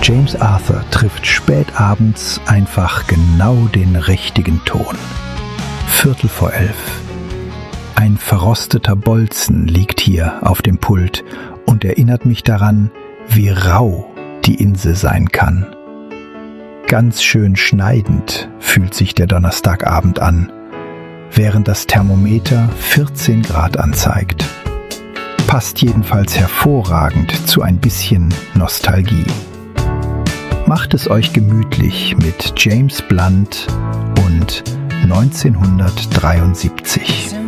James Arthur trifft spätabends einfach genau den richtigen Ton. 11:15. Ein verrosteter Bolzen liegt hier auf dem Pult und erinnert mich daran, wie rau die Insel sein kann. Ganz schön schneidend fühlt sich der Donnerstagabend an, während das Thermometer 14 Grad anzeigt. Passt jedenfalls hervorragend zu ein bisschen Nostalgie. Macht es euch gemütlich mit James Blunt und 1973.